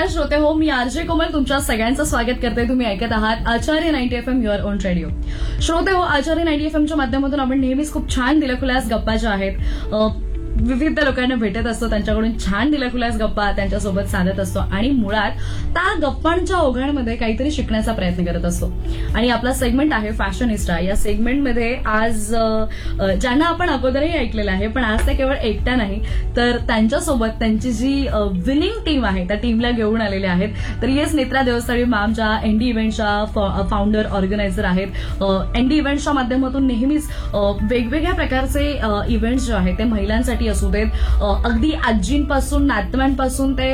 श्रोते हो, मी आरजे कोमल तुमच्या सगळ्यांचं स्वागत करते. तुम्ही ऐकत आहात आचार्य 90 FM युअर ओन रेडिओ. श्रोते हो, आचार्य 90 FMच्या माध्यमातून आपण नेहमीच खूप छान दिलखुलास गप्पा ज्या आहेत विविध लोकांना भेटत असतो, त्यांच्याकडून छान दिलखुलास गप्पा त्यांच्यासोबत साधत असतो आणि मुळात त्या गप्पांच्या ओघांमध्ये काहीतरी शिकण्याचा प्रयत्न करत असतो. आणि आपला सेगमेंट आहे फॅशनिस्टा. या सेगमेंटमध्ये आज ज्यांना आपण अगोदरही ऐकलेलं आहे, पण आज ते केवळ एकट्या नाही तर त्यांच्यासोबत त्यांची जी विनिंग टीम आहे त्या टीमला घेऊन आलेले आहेत. तर येस, नेत्रा देवस्थळी मॅम ज्या एनडी इव्हेंटच्या फाउंडर ऑर्गनायझर आहेत. एनडी इव्हेंट्सच्या माध्यमातून नेहमीच वेगवेगळ्या प्रकारचे इव्हेंट्स जे आहेत ते महिलांसाठी असू देत, अगदी आजींपासून नातवांपासून ते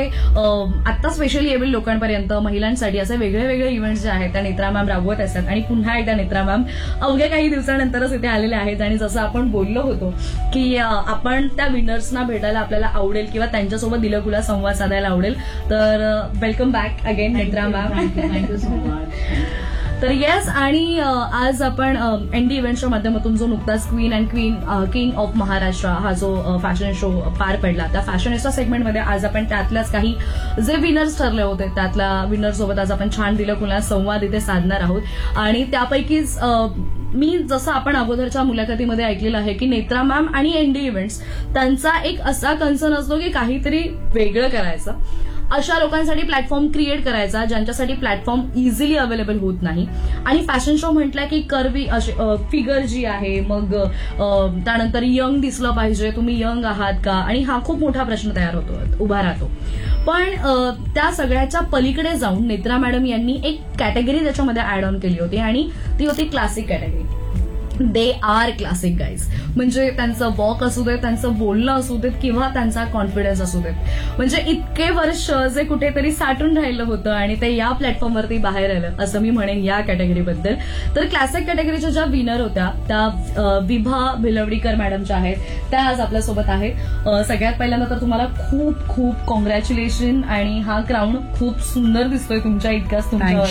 आता स्पेशली एबल लोकांपर्यंत महिलांसाठी असे वेगळे वेगळे इव्हेंट्स जे आहेत त्या नेत्रा मॅम राबवत असतात. आणि पुन्हा एकदा नेत्रा मॅम अवघ्या काही दिवसानंतरच इथे आलेले आहेत. आणि जसं आपण बोललो होतो की आपण त्या विनर्सना भेटायला आपल्याला आवडेल किंवा त्यांच्यासोबत दिलखुलास संवाद साधायला आवडेल, तर welcome back again Netra ma'am. Thank you so much. तर येस, आणि आज आपण एनडी इव्हेंट्सच्या माध्यमातून जो नुकताच queen and king of Maharashtra हा जो फॅशन शो पार पडला, त्या फॅशनिस्टा सेगमेंटमध्ये आज आपण त्यातल्याच काही जे विनर्स ठरले होते त्यातल्या विनर्ससोबत आज आपण छान दिलखुलास संवाद इथे साधणार आहोत. आणि त्यापैकीच मी जसं आपण अगोदरच्या मुलाखतीमध्ये ऐकलेलं आहे की नेत्रा मॅम आणि एनडी इव्हेंट्स त्यांचा एक असा कन्सर्न असतो की काहीतरी वेगळं करायचं, अशा लोकांसाठी प्लॅटफॉर्म क्रिएट करायचा ज्यांच्यासाठी प्लॅटफॉर्म इझिली अवेलेबल होत नाही. आणि फॅशन शो म्हटलं की कर्वी फिगर जी आहे, मग त्यानंतर यंग दिसलं पाहिजे, तुम्ही यंग आहात का, आणि हा खूप मोठा प्रश्न तयार होतो, उभा राहतो. पण त्या सगळ्याच्या पलीकडे जाऊन नेत्रा मॅडम यांनी एक कॅटेगरी त्याच्यामध्ये ऍड ऑन केली होती आणि ती होती classic category. They are classic guys. म्हणजे त्यांचं वॉक असू देत, त्यांचं बोलणं असू देत किंवा त्यांचा कॉन्फिडन्स असू देत, म्हणजे इतके वर्ष जे कुठेतरी साठून राहिलं होतं आणि ते या प्लॅटफॉर्मवरती बाहेर आलं असं मी म्हणेन या कॅटेगरीबद्दल. तर क्लासिक कॅटेगरीच्या ज्या विनर होत्या त्या विभा भिलवडीकर मॅडम ज्या आहेत त्या आज आपल्यासोबत आहेत. सगळ्यात पहिल्यांदा तर तुम्हाला खूप खूप कॉंग्रॅच्युलेशन, आणि हा क्राऊन खूप सुंदर दिसतोय तुमच्या इतकाच.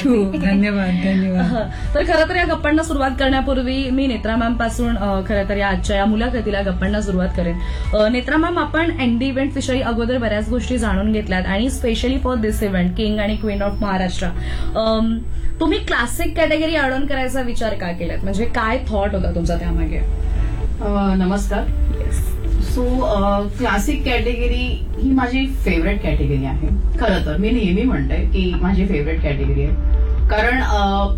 धन्यवाद धन्यवाद. तर खरं तर या गप्पांना सुरुवात करण्यापूर्वी मी नेत्रा मॅम पासून खरं तर या आजच्या या मुलाखतीला गप्पांना सुरुवात करेन. नेत्रा मॅम, आपण एनडी इव्हेंट विषयी अगोदर बऱ्याच गोष्टी जाणून घेतल्यात आणि specially for this event king आणि क्वीन ऑफ महाराष्ट्र तुम्ही क्लासिक कॅटेगरी ऍड ऑन करायचा विचार का केलात, म्हणजे काय थॉट होता तुमचा त्यामागे? नमस्कार. सो क्लासिक कॅटेगरी ही माझी फेवरेट कॅटेगरी आहे. खरं तर मी नेहमी म्हणते की माझी फेवरेट कॅटेगरी आहे, कारण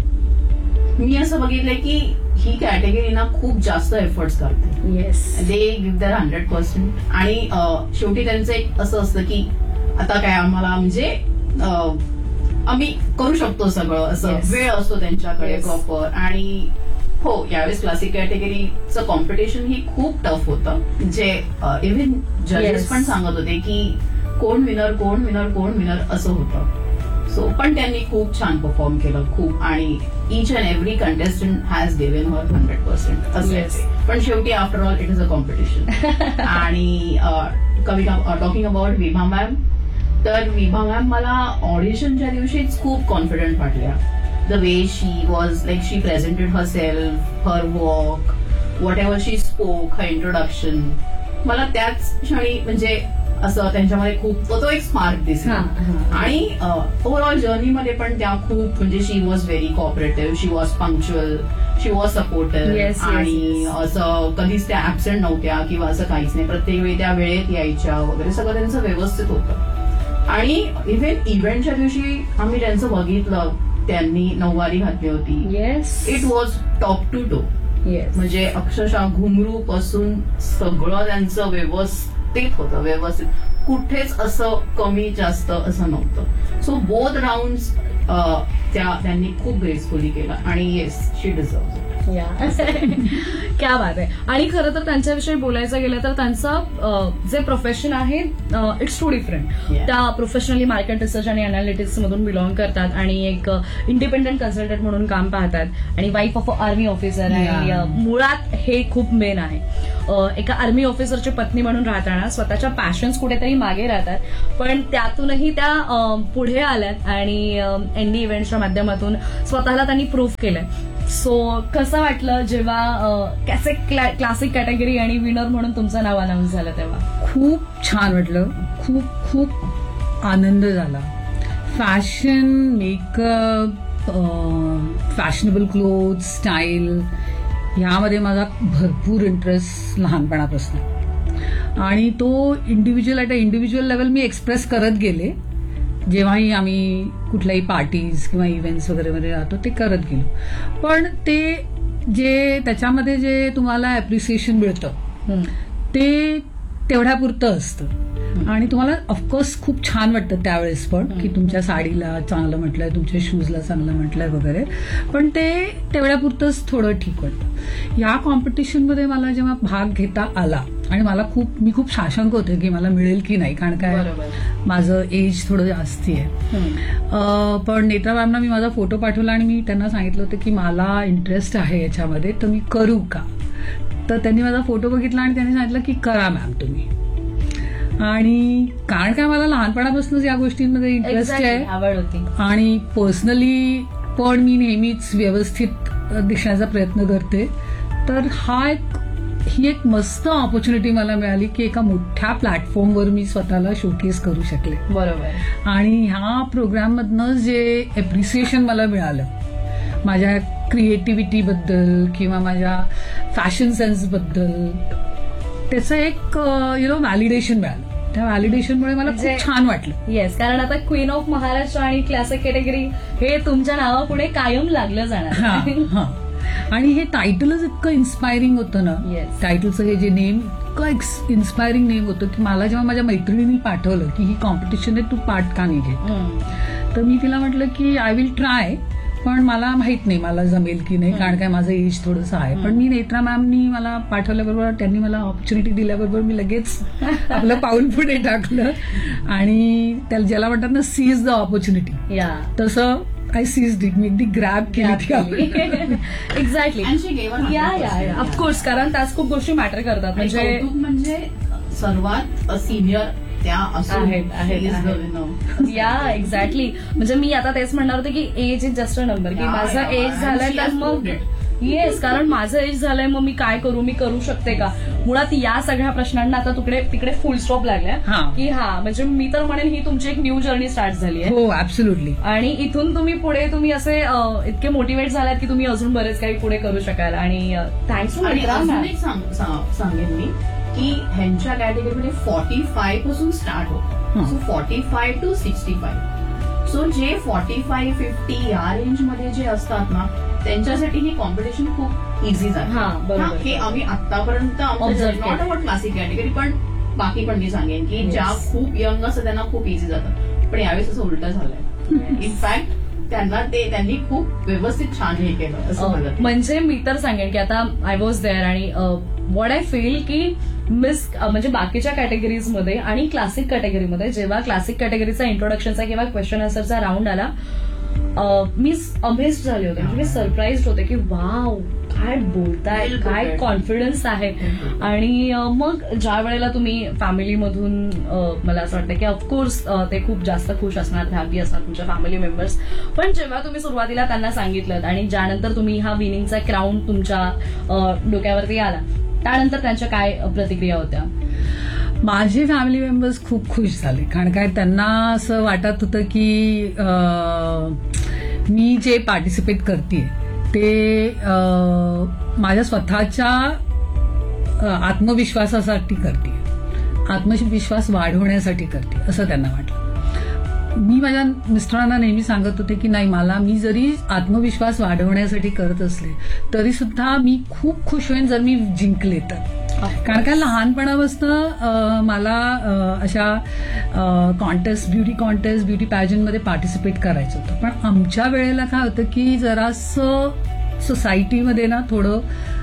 मी असं बघितलंय की ही कॅटेगरी ना खूप जास्त एफर्ट्स करते. Yes, they give there 100%. आणि शेवटी त्यांचं एक असं असतं की आता काय आम्हाला म्हणजे आम्ही करू शकतो सगळं, असं वेळ असतो त्यांच्याकडे प्रॉपर. आणि हो, यावेळेस क्लासिक कॅटेगरीचं कॉम्पिटिशन ही खूप टफ होतं, जे इव्हन जजेस पण सांगत होते की कोण विनर असं होतं. सो पण त्यांनी खूप छान परफॉर्म केलं, खूप. आणि each and every contestant has given हर 100% असं. पण शेवटी after all it is a competition. आणि टॉकिंग अबाउट विभा मॅम, तर विभा मॅम मला ऑडिशनच्या दिवशीच खूप कॉन्फिडंट वाटल्या. The way she was, like she presented her self, her walk, what ever she spoke, her introduction, मला त्याच क्षणी म्हणजे असं त्यांच्यामध्ये खूप तो एक स्मार्ट दिसला. आणि ओव्हरऑल जर्नीमध्ये पण त्या खूप म्हणजे शी was very cooperative, she was punctual, she was supportive. आणि असं कधीच त्या ऍबसेंट नव्हत्या किंवा असं काहीच नाही, प्रत्येक वेळी त्या वेळेत यायच्या वगैरे, सगळं त्यांचं व्यवस्थित होतं. आणि इव्हन इव्हेंटच्या दिवशी आम्ही त्यांचं बघितलं, त्यांनी नऊवारी घातली होती. इट वॉज टॉप टू टो. म्हणजे अक्षरशः घुंगरू पासून सगळं त्यांचं व्यवस्थित होतं, व्यवस्थित, कुठेच असं कमी जास्त असं नव्हतं. सो बोथ राऊंड्स त्यांनी खूप ग्रेसफुली केलं. आणि येस, शी डिझर्व्ह. क्या बात आहे. आणि खरं तर त्यांच्याविषयी बोलायचं गेलं तर त्यांचं जे प्रोफेशन आहे इट्स टू डिफरंट. त्या प्रोफेशनली मार्केट रिसर्च आणि अनालिटिक्स मधून बिलॉंग करतात आणि एक इंडिपेंडंट कन्सल्टंट म्हणून काम पाहतात, आणि wife of a army officer आहे. मुळात हे खूप मेन आहे. एका आर्मी ऑफिसरची पत्नी म्हणून राहताना स्वतःच्या पॅशन्स कुठेतरी मागे राहतात, पण त्यातूनही त्या पुढे आल्यात आणि एनडी इव्हेंट्सच्या माध्यमातून स्वतःला त्यांनी प्रूव्ह केलंय. सो कसं वाटलं जेव्हा क्लासिक कॅटेगरी आणि विनर म्हणून तुमचं नाव अनाऊन्स झालं तेव्हा? खूप छान वाटलं, खूप खूप आनंद झाला. Fashion, makeup, fashionable cloth, style ह्यामध्ये माझा भरपूर इंटरेस्ट लहानपणापासून, आणि तो इंडिव्हिज्युअल लेवल मी एक्सप्रेस करत गेले. जेव्हाही आम्ही कुठल्याही पार्टीज किंवा इव्हेंट्स वगैरे मध्ये राहतो ते करत गेलो. पण ते जे त्याच्यामध्ये जे तुम्हाला अप्रिसिएशन मिळतं ते तेवढ्यापुरतं असतं, आणि तुम्हाला ऑफकोर्स खूप छान वाटतं त्यावेळेस पण की तुमच्या साडीला चांगलं म्हटलंय, तुमच्या शूजला चांगलं म्हटलंय वगैरे, पण ते तेवढ्यापुरतंच थोडं ठीक वाटतं. या कॉम्पिटिशनमध्ये मला जेव्हा भाग घेता आला, आणि मी खूप साशंक होते की मला मिळेल की नाही, कारण काय माझं एज थोडं जास्ती आहे. पण नेत्रा मॅमना मी माझा फोटो पाठवला आणि मी त्यांना सांगितलं होतं की मला इंटरेस्ट आहे याच्यामध्ये, तर मी करू का. तर त्यांनी माझा फोटो बघितला आणि त्यांनी सांगितलं की करा मॅम तुम्ही. आणि कारण काय मला लहानपणापासूनच या गोष्टींमध्ये इंटरेस्ट आहे, आवड होती, आणि पर्सनली पण मी नेहमीच व्यवस्थित दिसण्याचा प्रयत्न करते. तर ही एक मस्त ऑपॉर्च्युनिटी मला मिळाली की एका मोठ्या प्लॅटफॉर्मवर मी स्वतःला शोकेस करू शकले. बरोबर. आणि ह्या प्रोग्राममधनं जे अप्रिसिएशन मला मिळालं माझ्या क्रिएटिव्हिटीबद्दल किंवा माझ्या फॅशन सेन्सबद्दल, त्याचं एक व्हॅलिडेशन मिळालं. त्या व्हॅलिडेशनमुळे मला खूप छान वाटलं. येस, कारण आता क्वीन ऑफ महाराष्ट्र आणि क्लासिक कॅटेगरी हे तुमच्या नावापुढे कायम लागलं जाणार. आणि हे टायटलच इतकं इन्स्पायरिंग होतं ना, टायटलचं हे जे नेम इतकं इन्स्पायरिंग नेम होतं की मला जेव्हा माझ्या मैत्रिणींनी पाठवलं की ही कॉम्पिटिशन आहे, तू पार्ट का नाही घेत, तर मी तिला म्हटलं की आय विल ट्राय, पण मला माहित नाही मला जमेल की नाही, कारण काय माझं एज थोडंसं आहे. पण मी नेत्रा मॅमनी मला पाठवल्याबरोबर, त्यांनी मला ऑपॉर्च्युनिटी दिल्याबरोबर मी लगेच आपलं पाऊल पुढे टाकलं, आणि त्याला ज्याला म्हणतात ना सीज द ऑपॉर्च्युनिटी, तसं आय सीज इट. मी अगदी ग्रॅब केली. एक्झॅक्टली. ऑफकोर्स, कारण त्याच खूप गोष्टी मॅटर करतात. म्हणजे सर्वात सिनियर त्या या एक्झॅक्टली. म्हणजे मी आता तेच म्हणणार होते की age is just a number, की माझं एज झालंय तर मग येस, कारण माझं एज झालंय मग मी काय करू, मी करू शकते का. मुळात या सगळ्या प्रश्नांना आता तिकडे फुल स्टॉप लागलाय की म्हणजे मी तर म्हणेन ही तुमची एक न्यू जर्नी स्टार्ट झाली आहे. हो, ऍब्सोल्युटली. आणि इथून तुम्ही असे इतके मोटिवेट झालात की तुम्ही अजून बरेच काही पुढे करू शकाल. आणि थँक्स. सांगेन मी की ह्यांच्या कॅटेगरीमध्ये 45 पासून स्टार्ट होतं. So 45 to 65. सो जे 45-50 या रेंजमध्ये जे असतात ना, त्यांच्यासाठी ही कॉम्पिटिशन खूप इझी झाली. हे आम्ही आतापर्यंत नॉट अबाउट क्लासिक कॅटेगरी, पण बाकी पण मी सांगेन की ज्या खूप यंग असतात त्यांना खूप इझी जातं. पण यावेळेस असं उलट झालंय. इनफॅक्ट त्यांनी खूप व्यवस्थित छान हे केलं असं मला. म्हणजे मी तर सांगेन की आता आय वॉज देअर, आणि व्हॉट आय फील की म्हणजे बाकीच्या कॅटेगरीजमध्ये आणि क्लासिक कॅटेगरीमध्ये जेव्हा क्लासिक कॅटेगरीचा इंट्रोडक्शनचा किंवा क्वेश्चन आन्सरचा राऊंड आला, मी अमेझड झाले होते. म्हणजे मी सरप्राईज होते की वाव, काय बोलताय, काय कॉन्फिडन्स आहे. आणि मग ज्या वेळेला तुम्ही फॅमिलीमधून, मला असं वाटतं की ऑफकोर्स ते खूप जास्त खुश असणार, हॅपी असणार तुमच्या फॅमिली मेंबर्स. पण जेव्हा तुम्ही सुरुवातीला त्यांना सांगितलं आणि ज्यानंतर तुम्ही हा विनिंगचा क्राऊन तुमच्या डोक्यावरती आला, त्यानंतर त्यांच्या काय प्रतिक्रिया होत्या? माझे फॅमिली मेंबर्स खूप खुश झाले, कारण काय त्यांना असं वाटत होतं की मी जे पार्टिसिपेट करते ते माझ्या स्वतःच्या आत्मविश्वासासाठी करते, आत्मविश्वास वाढवण्यासाठी करते असं त्यांना वाटलं. मी माझ्या मिस्टरांना नेहमी सांगत होते की नाही, मी जरी आत्मविश्वास वाढवण्यासाठी करत असले तरी सुद्धा मी खूप खुश होईन जर मी जिंकले तर. कारण काय लहानपणापासून मला अशा ब्युटी कॉन्टेस्ट, ब्युटी पॅजंटमध्ये पार्टिसिपेट करायचं होतं. पण आमच्या वेळेला काय होतं की जरासं सोसायटीमध्ये ना थोडं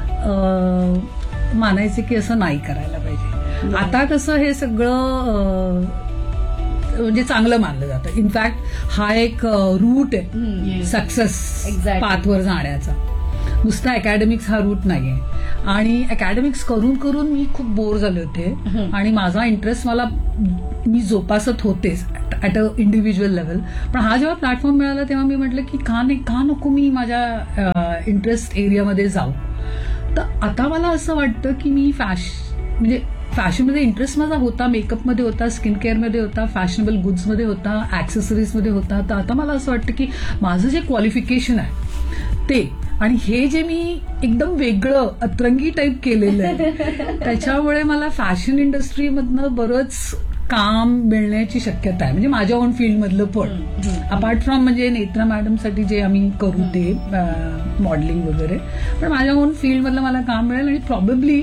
मानायचे की असं नाही करायला पाहिजे. आता कसं हे सगळं म्हणजे चांगलं मानलं जातं. इनफॅक्ट हा एक रूट आहे सक्सेस पाथवर जाण्याचा, नुसता अकॅडमिक्स हा रूट नाहीये. आणि अकॅडमिक्स करून करून मी खूप बोर झाले होते आणि माझा इंटरेस्ट मी जोपासत होतेच ऍट अ इंडिव्हिज्युअल लेवल. पण हा जेव्हा प्लॅटफॉर्म मिळाला तेव्हा मी म्हटलं की का नको मी माझ्या इंटरेस्ट एरियामध्ये जाऊ. तर आता मला असं वाटतं की मी म्हणजे फॅशनमध्ये इंटरेस्ट माझा होता, मेकअपमध्ये होता, स्किन केअरमध्ये होता, फॅशनेबल गुड्समध्ये होता, ऍक्सेसरीजमध्ये होता. तर आता मला असं वाटतं की माझं जे क्वालिफिकेशन आहे ते आणि हे जे मी एकदम वेगळं अतरंगी टाईप केलेलं आहे त्याच्यामुळे मला फॅशन इंडस्ट्रीमधनं बरंच काम मिळण्याची शक्यता आहे. म्हणजे माझ्या ओन फील्डमधलं पण अपार्ट फ्रॉम म्हणजे नेत्रा मॅडमसाठी जे आम्ही करू ते मॉडेलिंग वगैरे, पण माझ्या ओन फील्डमधलं मला काम मिळेल आणि प्रॉबेबली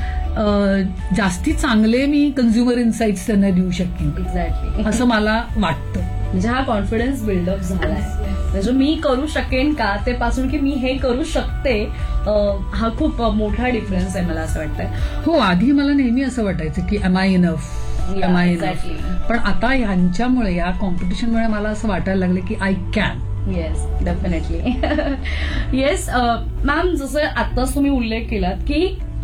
जास्ती चांगले मी कन्झ्युमर इन्साइट्स त्यांना देऊ शकेन एक्झॅक्टली असं मला वाटतं. म्हणजे हा कॉन्फिडन्स बिल्डअप झालाय. म्हणजे मी करू शकेन का ते पासून की मी हे करू शकते, हा खूप मोठा डिफरन्स आहे मला असं वाटतंय. हो, आधी मला नेहमी असं वाटायचं की एम आय इनफ. पण आता ह्यांच्यामुळे या कॉम्पिटिशनमुळे मला असं वाटायला लागलं की I can. Yes, definitely. Yes ma'am, जसं आत्ताच तुम्ही उल्लेख केलात की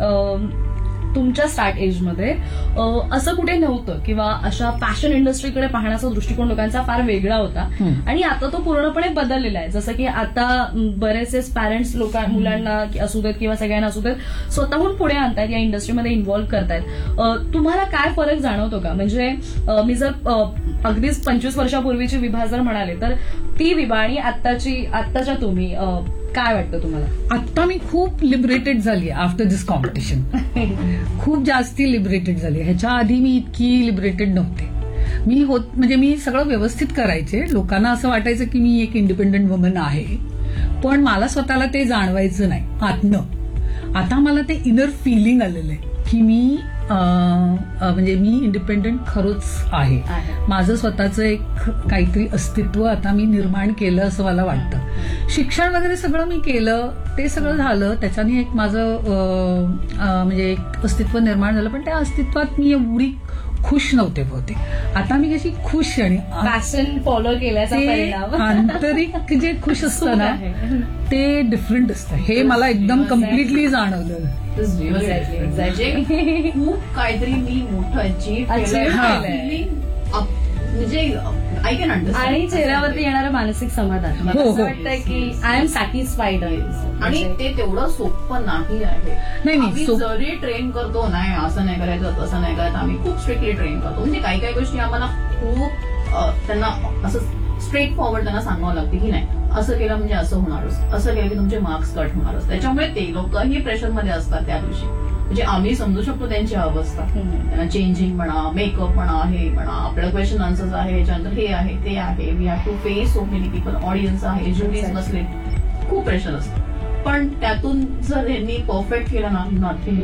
तुमच्या स्टार्ट एजमध्ये असं कुठे नव्हतं किंवा अशा फॅशन इंडस्ट्रीकडे पाहण्याचा दृष्टिकोन लोकांचा फार वेगळा होता आणि आता तो पूर्णपणे बदललेला आहे. जसं की आता बरेचसे पॅरेंट्स मुलांना असू देत किंवा सगळ्यांना असू देत स्वतःहून पुढे आणतायत, या इंडस्ट्रीमध्ये इन्व्हॉल्व्ह करतायत. तुम्हाला काय फरक जाणवतो का? म्हणजे मी जर अगदीच 25 वर्षापूर्वीची विभा जर म्हणाले तर ती विभा आणि आत्ताच्या तुम्ही काय वाटतं तुम्हाला? आता मी खूप लिबरेटेड झाली आफ्टर दिस कॉम्पिटिशन. खूप जास्ती लिबरेटेड झाली. ह्याच्या आधी मी इतकी लिबरेटेड नव्हते. म्हणजे मी सगळं व्यवस्थित करायचे. लोकांना असं वाटायचं की मी एक इंडिपेंडंट वुमन आहे, पण मला स्वतःला ते जाणवायचं नाही आतनं. आता मला ते इनर फिलिंग आलेलं आहे की मी म्हणजे मी इंडिपेंडंट खरंच आहे. माझं स्वतःचं एक काहीतरी अस्तित्व आता मी निर्माण केलं असं मला वाटतं. शिक्षण वगैरे सगळं मी केलं, ते सगळं झालं, त्याच्याने एक माझं म्हणजे एक अस्तित्व निर्माण झालं. पण त्या अस्तित्वात मी एवढी खुश नव्हते बहुतेक. आता मी कशी खुश आणि फॅशन फॉलो केल्याचा परिणाम, आंतरिक जे खुश असतं ना ते डिफरंट असतं. हे मला एकदम कम्प्लिटली जाणवलं. खूप काहीतरी मी मोठं म्हणजे आय कॅन अंडरस्टँड. आणि चेहऱ्यावरती येणारं मानसिक समाधान मला असं वाटतं की आय एम सॅटिस्फाईड. आणि ते तेवढं सोपं नाही आहे. आम्ही जरी ट्रेन करतो, नाही असं नाही करायचं तसं नाही करायचं, आम्ही खूप स्ट्रिक्टली ट्रेन करतो. म्हणजे काही काही गोष्टी आम्हाला खूप त्यांना असं स्ट्रेट फॉरवर्ड त्यांना सांगावं लागते की नाही असं केलं म्हणजे असं होणारच, असं केलं की तुमचे मार्क्स कट होणारच. त्याच्यामुळे ते लोकही प्रेशरमध्ये असतात त्या दिवशी. म्हणजे आम्ही समजू शकतो त्यांची अवस्था. त्यांना चेंजिंग म्हणा, मेकअप म्हणा, हे म्हणा, आपल्याला क्वेश्चन आन्सर्स आहे, ह्याच्यानंतर हे आहे ते आहे, we have to face so many people, audience आहे, ज्युरीज बसले, खूप प्रेशर असतं. पण त्यातून जर यांनी परफेक्ट केलं ना, नथिंग.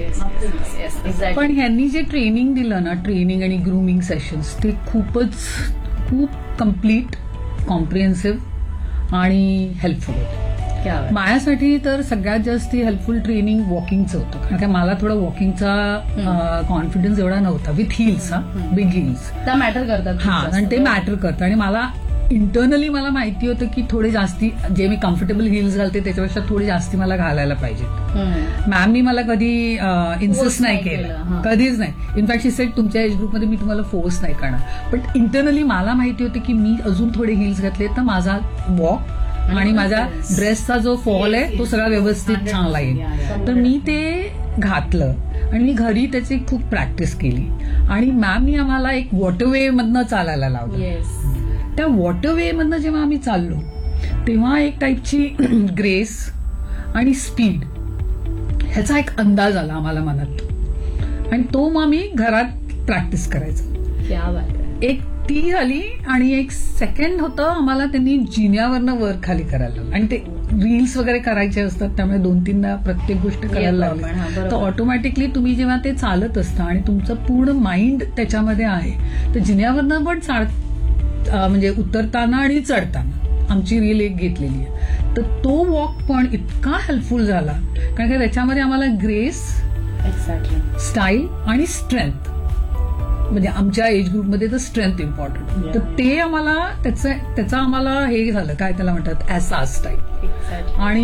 पण ह्यांनी जे ट्रेनिंग दिलं ना, ट्रेनिंग आणि ग्रूमिंग सेशन्स, ते खूप कम्प्लीट, कॉम्प्रिहेन्सिव्ह आणि हेल्पफुल होतं. माझ्यासाठी तर सगळ्यात जास्त हेल्पफुल ट्रेनिंग वॉकिंगचं होतं. कारण काय मला थोडा वॉकिंगचा कॉन्फिडन्स एवढा नव्हता विथ हिल्स, बिग हिल्स त्या मॅटर करतात. हा, आणि ते मॅटर करतं. आणि मला इंटरनली मला माहिती होतं की थोडे जास्ती जे मी कम्फर्टेबल हिल्स घालते त्याच्यापेक्षा थोडी जास्ती मला घालायला पाहिजेत. मॅमनी मला कधी इन्सिस्ट नाही केलं, कधीच नाही. इनफॅक्ट शी सेड तुमच्या एज ग्रुपमध्ये मी तुम्हाला फोर्स नाही करणार. पण इंटरनली मला माहिती होतं की मी अजून थोडे हिल्स घातले तर माझा वॉक आणि माझा ड्रेसचा जो फॉल आहे तो सगळा व्यवस्थित चांगला येईल. तर मी ते घातलं आणि मी घरी त्याची खूप प्रॅक्टिस केली. आणि मॅमनी आम्हाला एक वॉटरवे मधनं चालायला लावलं. त्या वॉटरवे मधनं जेव्हा आम्ही चाललो तेव्हा एक टाईपची ग्रेस आणि स्पीड ह्याचा एक अंदाज आला आम्हाला मनात. आणि तो मग आम्ही घरात प्रॅक्टिस करायचा. एक ती झाली. आणि एक सेकंड होतं, आम्हाला त्यांनी जिन्यावरनं वर खाली करायला लावलं. आणि ते रील्स वगैरे करायचे असतात त्यामुळे 2-3दा प्रत्येक गोष्ट करायला लागली. तर ऑटोमॅटिकली तुम्ही जेव्हा ते चालत असता आणि तुमचं पूर्ण माइंड त्याच्यामध्ये आहे, तर जिन्यावरनं पण म्हणजे उतरताना आणि चढताना आमची रील एक घेतलेली आहे. तर तो वॉक पण इतका हेल्पफुल झाला कारण की त्याच्यामध्ये आम्हाला ग्रेस, स्टाईल आणि स्ट्रेंथ, म्हणजे आमच्या एज ग्रुपमध्ये तर स्ट्रेंथ इम्पॉर्टंट. तर ते आम्हाला त्याचं आम्हाला हे झालं, काय त्याला म्हणतात, एहसास टाईप. आणि